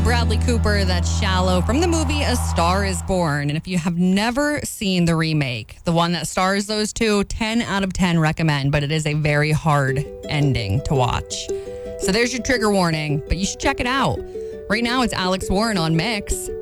Bradley Cooper, that's Shallow from the movie A Star is Born. And if you have never seen the remake, the one that stars those two, 10 out of 10 recommend, but it is a very hard ending to watch. So there's your trigger warning, but you should check it out. Right now it's Alex Warren on Mix.